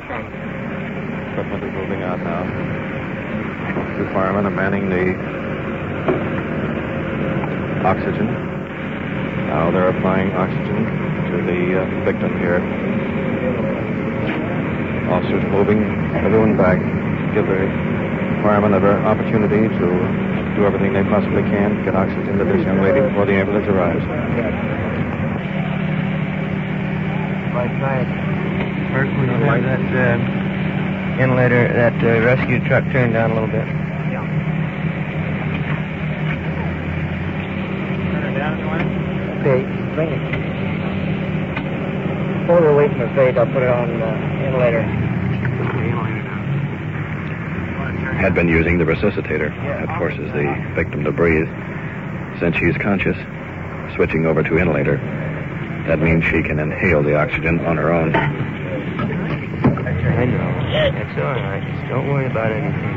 Equipment is moving out now. Two firemen are manning the oxygen. Now they're applying oxygen to the victim here. Officers moving everyone back. Give the firemen an opportunity to do everything they possibly can to get oxygen to this young lady before the ambulance arrives. First, we have that inlater, that rescue truck turned down a little bit. Turn it down if you want. Okay, bring it. While we're waiting for Fate, I'll put it on inlater. Had been using the resuscitator. That forces the victim to breathe. Since she's conscious, switching over to inhalator. That means she can inhale the oxygen on her own. I know. It's all right. Just don't worry about anything.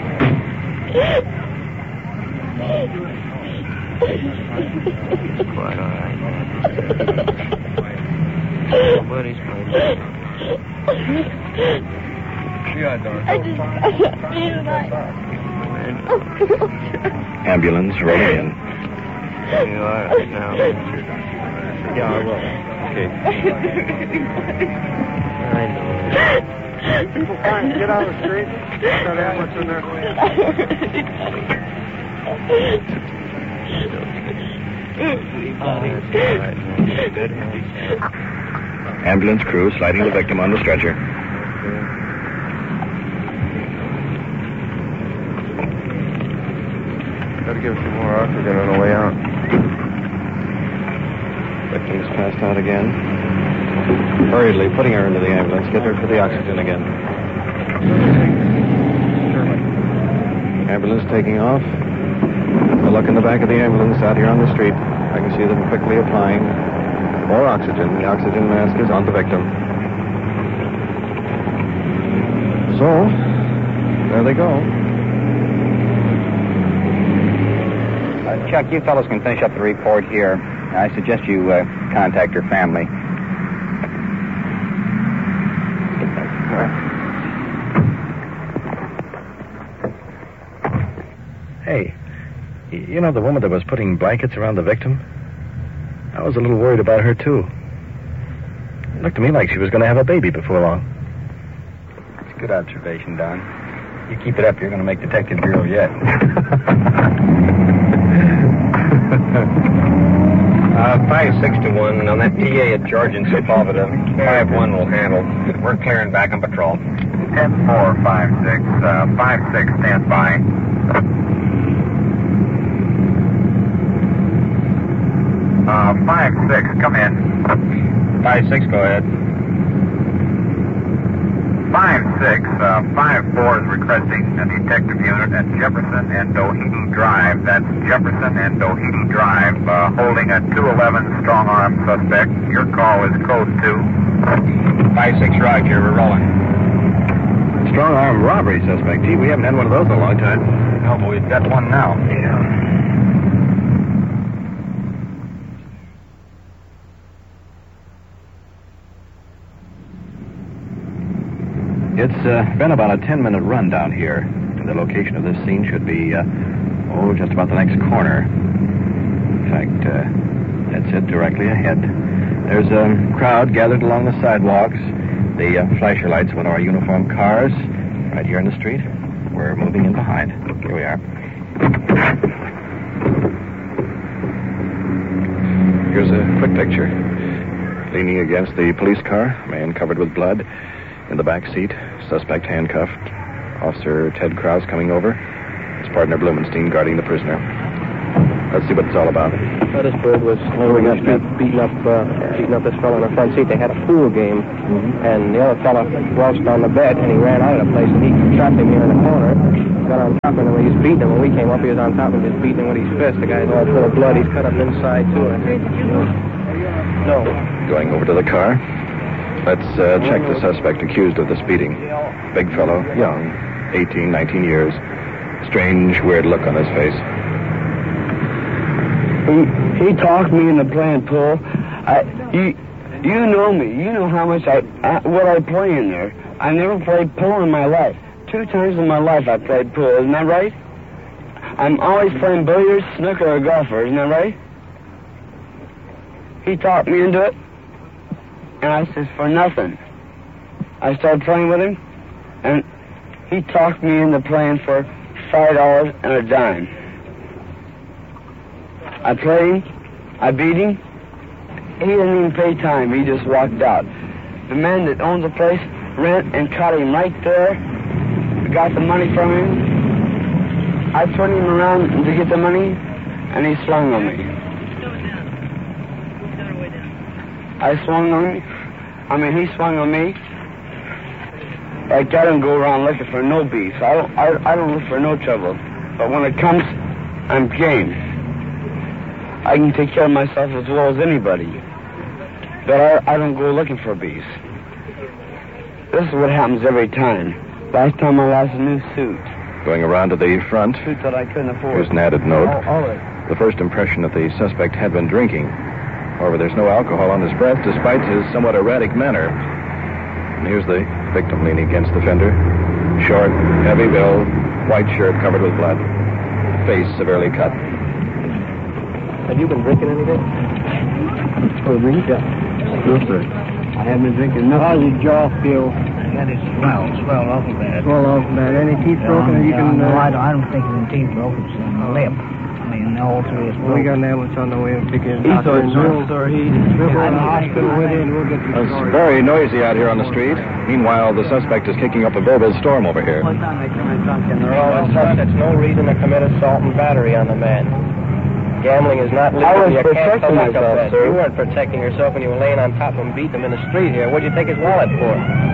It's quite all right, man. Nobody's playing. Ambulance rolling in. You are right now. Yeah, I will. Okay. I know. People fine. Get out of the street. Got ambulance in there. Good. Ambulance crew sliding the victim on the stretcher. Gotta give some more oxygen on the way out. Victim's passed out again. Hurriedly putting her into the ambulance. Get her to the oxygen again. Ambulance taking off. A look in the back of the ambulance out here on the street. I can see them quickly applying more oxygen. The oxygen mask is on the victim. So, there they go. Chuck, you fellows can finish up the report here. I suggest you contact her family. Hey, you know the woman that was putting blankets around the victim? I was a little worried about her, too. It looked to me like she was going to have a baby before long. It's a good observation, Don. You keep it up, you're going to make Detective Bureau yet. 5-6 to 1 on that TA at George and Sepulveda. 5-1 will handle. We're clearing back on patrol. 10-4, 5-6. 5-6, stand by. Five, 6, come in. 5-6, go ahead. 5-6, 5-4 is requesting a detective unit at Jefferson and Doheny Drive. That's Jefferson and Doheny Drive, holding a 211 strong-arm suspect. Your call is code 2. 5-6, Roger, we're rolling. Strong-arm robbery suspect. Gee, we haven't had one of those in a long time. No, but we've got one now. Yeah. It's been about a 10-minute run down here. The location of this scene should be, just about the next corner. In fact, that's it, directly ahead. There's a crowd gathered along the sidewalks. The flasher lights of one of our uniformed cars right here in the street. We're moving in behind. Here we are. Here's a quick picture. Leaning against the police car, a man covered with blood. In the back seat, suspect handcuffed. Officer Ted Krause coming over. His partner Blumenstein guarding the prisoner. Let's see what it's all about. Petersburg was when we got beating up this fellow in the front seat. They had a pool game, and the other fellow waltzed on the bed, and he ran out of the place, and he trapped him here in the corner. Got on top of him, and he was beating him. When we came up, he was on top of him, just beating him with his fist. The guy's all full of blood. He's cut up inside, too. No. Going over to the car. Let's check the suspect accused of this beating. Big fellow, young, 18, 19 years. Strange, weird look on his face. He talked me into playing pool. You know me. You know how much what I play in there. I never played pool in my life. 2 times in my life I played pool. Isn't that right? I'm always playing billiards, snooker, or golfer. Isn't that right? He talked me into it. And I said, for nothing. I started playing with him. And he talked me into playing for $5 and a dime. I played him. I beat him. He didn't even pay time. He just walked out. The man that owns the place rent and caught him right there. Got the money from him. I turned him around to get the money, and he swung on me. I swung on him. He swung on me. Like I don't go around looking for no beef. I don't look for no trouble. But when it comes, I'm game. I can take care of myself as well as anybody. But I don't go looking for beef. This is what happens every time. Last time I lost a new suit. Going around to the front. Suit that I couldn't afford. Here's an added note. All right. The first impression that the suspect had been drinking. However, there's no alcohol on his breath despite his somewhat erratic manner. And here's the victim leaning against the fender. Short, heavy build, white shirt covered with blood. Face severely cut. Have you been drinking anything? Oh, really? Yeah. No, sir. I haven't been drinking nothing. How's your jaw feel? That is swell awful bad. Swell awful bad. Any teeth broken? No, I don't think there's any teeth broken. It's in the lip. All through his we got an ambulance on the way. We'll take you to the doctor. He's in the hospital with you, and we'll get you It's very noisy out here on the street. Meanwhile, the suspect is kicking up a verbal storm over here. Well, as such, that's no reason to commit assault and battery on the man. Gambling is not legal. I was You can't protecting collect a myself, bet. sir. You weren't protecting yourself when you were laying on top of him, beating him in the street here. What'd you take his wallet for?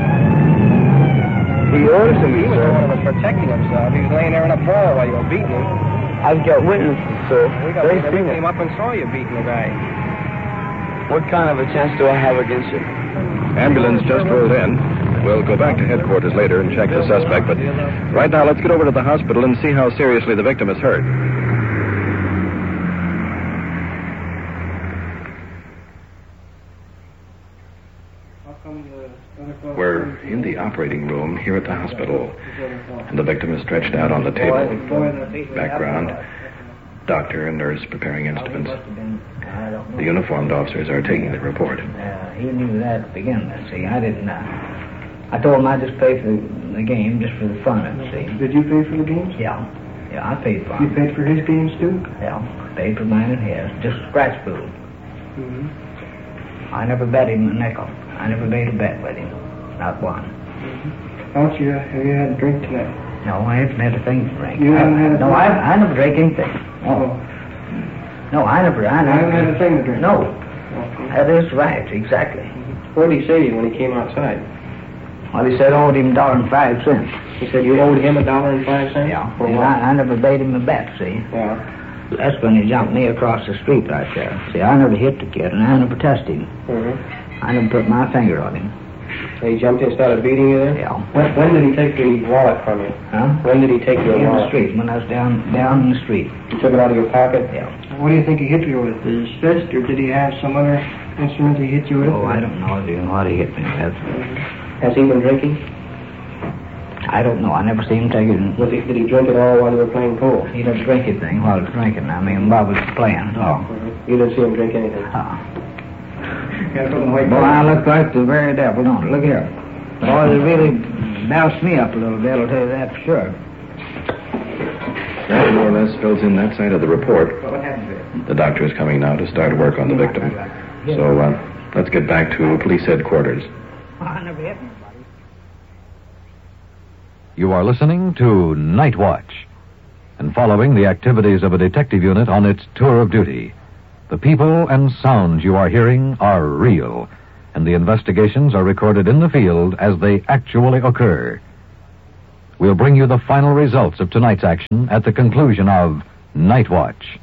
He owes to me, He was sir. the one who was protecting himself. He was laying there in a ball while you were beating him. I've got witnesses, sir. We came up and saw you beating the guy. What kind of a chance do I have against you? Ambulance just rolled in. We'll go back to headquarters later and check the suspect, but right now let's get over to the hospital and see how seriously the victim is hurt. We're in the operating room here at the hospital, and the victim is stretched out on the table. Background, doctor and nurse preparing instruments. The uniformed officers are taking the report. He knew that to begin with, see. I didn't. I told him I'd just pay for the game, just for the fun of it, see. Did you pay for the games? Yeah, I paid for You him. paid for his games, too? Yeah, paid for mine and his. Just scratch pool. Mm-hmm. I never bet him a nickel. I never made a bet with him. Not one. Have you had a drink tonight? No, I haven't had a thing to drink. You haven't had a No, thing? I never drank anything. Oh. No, I never. I haven't had a thing to drink? No. Okay. That is right, exactly. What did he say to you when he came outside? Well, he said I owed him $1.05. He said you owed him $1.05? Yeah. For And what? I never made him a bet, see. Yeah. That's when he jumped me across the street right there. See, I never hit the kid, and I never touched him. Mm-hmm. I never put my finger on him. And he jumped in and started beating you there? Yeah. When did he take the wallet from you? Huh? When did he take your In the wallet? street, when I was down in the street. He took it out of your pocket? Yeah. What do you think he hit you with? His fist, or did he have some other instrument he hit you with? Oh, I don't know what he hit me with. Has he been drinking? I don't know. I never seen him take it. Did he drink it all while you were playing pool? He didn't drink anything while I was drinking. I mean, while I was playing. Oh. You didn't see him drink anything? Well, I look like the very devil, don't it? Look here. Boy, they really doused me up a little bit, I'll tell you that for sure. That more or less fills in that side of the report. What happened to it? The doctor is coming now to start work on the victim. So let's get back to police headquarters. I never hit anybody. You are listening to Night Watch and following the activities of a detective unit on its tour of duty. The people and sounds you are hearing are real, and the investigations are recorded in the field as they actually occur. We'll bring you the final results of tonight's action at the conclusion of Night Watch.